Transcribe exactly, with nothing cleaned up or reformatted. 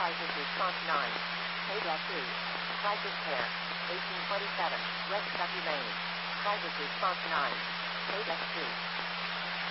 Crisis Response nine. Payback two. Crisis Care. eighteen twenty-seven. West Ducky Lane. Crisis Response nine. Payback two.